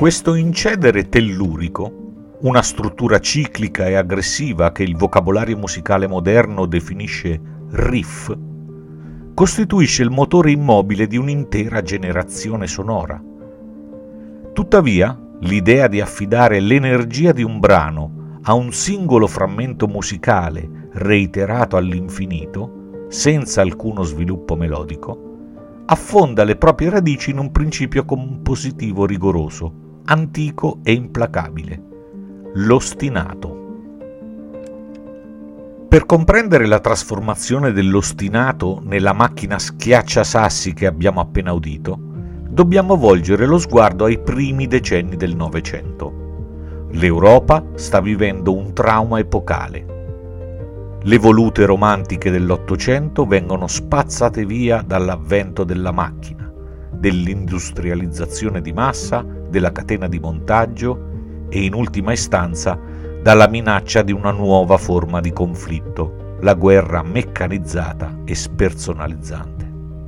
Questo incedere tellurico, una struttura ciclica e aggressiva che il vocabolario musicale moderno definisce riff, costituisce il motore immobile di un'intera generazione sonora. Tuttavia, l'idea di affidare l'energia di un brano a un singolo frammento musicale reiterato all'infinito, senza alcuno sviluppo melodico, affonda le proprie radici in un principio compositivo rigoroso, antico e implacabile: l'ostinato. Per comprendere la trasformazione dell'ostinato nella macchina schiacciasassi che abbiamo appena udito, dobbiamo volgere lo sguardo ai primi decenni del Novecento. L'Europa sta vivendo un trauma epocale. Le volute romantiche dell'Ottocento vengono spazzate via dall'avvento della macchina, dell'industrializzazione di massa, della catena di montaggio e, in ultima istanza, dalla minaccia di una nuova forma di conflitto, la guerra meccanizzata e spersonalizzante.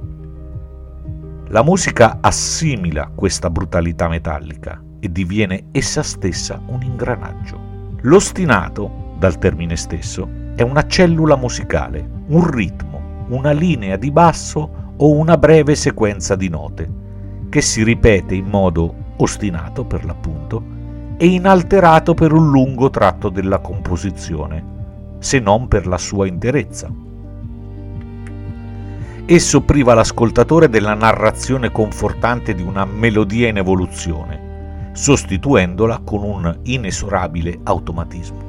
La musica assimila questa brutalità metallica e diviene essa stessa un ingranaggio. L'ostinato, dal termine stesso, è una cellula musicale, un ritmo, una linea di basso o una breve sequenza di note, che si ripete in modo ostinato per l'appunto e inalterato per un lungo tratto della composizione, se non per la sua interezza. Esso priva l'ascoltatore della narrazione confortante di una melodia in evoluzione, sostituendola con un inesorabile automatismo.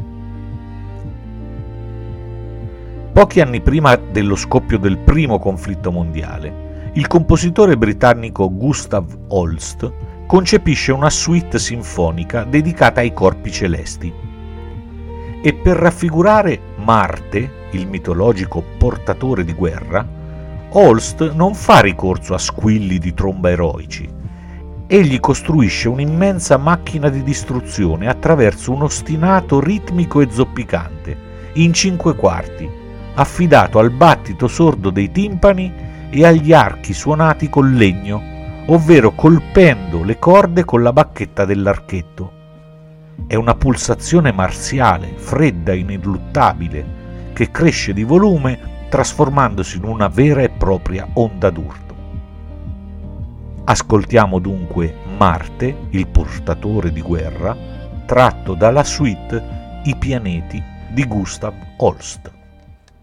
Pochi anni prima dello scoppio del primo conflitto mondiale, il compositore britannico Gustav Holst concepisce una suite sinfonica dedicata ai corpi celesti. E per raffigurare Marte, il mitologico portatore di guerra, Holst non fa ricorso a squilli di tromba eroici. Egli costruisce un'immensa macchina di distruzione attraverso un ostinato ritmico e zoppicante, in 5 quarti, affidato al battito sordo dei timpani e agli archi suonati col legno, ovvero colpendo le corde con la bacchetta dell'archetto. È una pulsazione marziale, fredda e ineluttabile, che cresce di volume trasformandosi in una vera e propria onda d'urto. Ascoltiamo dunque Marte, il portatore di guerra, tratto dalla suite I pianeti di Gustav Holst.